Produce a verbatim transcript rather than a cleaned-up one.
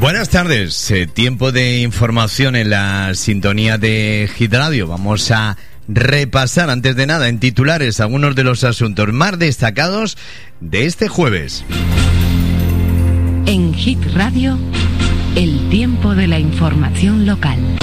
Buenas tardes, eh, tiempo de información en la sintonía de Hit Radio. Vamos a repasar antes de nada en titulares algunos de los asuntos más destacados de este jueves. En Hit Radio, el tiempo de la información local.